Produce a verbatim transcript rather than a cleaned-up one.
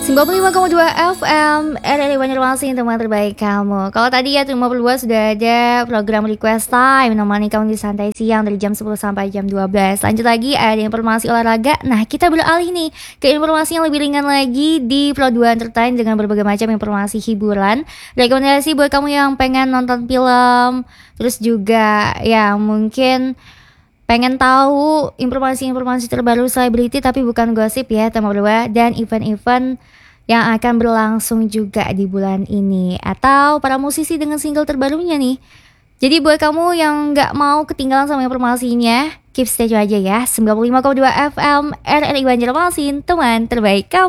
sembilan puluh lima koma dua F M R R I Banjarmasin, teman terbaik kamu. Kalau tadi ya lima puluh dua sudah ada program Request Time menemani kamu di santai siang dari jam sepuluh sampai jam dua belas. Lanjut lagi ada informasi olahraga. Nah, kita beralih nih ke informasi yang lebih ringan lagi di Pro dua Entertain dengan berbagai macam informasi hiburan. Rekomendasi buat kamu yang pengen nonton film, terus juga ya mungkin pengen tahu informasi-informasi terbaru selebriti tapi bukan gosip ya teman berdua, dan event-event yang akan berlangsung juga di bulan ini, atau para musisi dengan single terbarunya nih. Jadi buat kamu yang gak mau ketinggalan sama informasinya, keep stay tune aja ya. sembilan puluh lima koma dua F M R R I Banjarmasin, teman terbaik kamu.